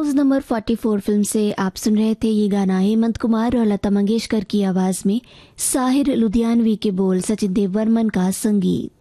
House number 44 film से आप सुन रहे थे ये गाना हेमंत कुमार और लता मंगेशकर की आवाज में, साहिर लुधियानवी के बोल, सचिन देव बर्मन का संगीत।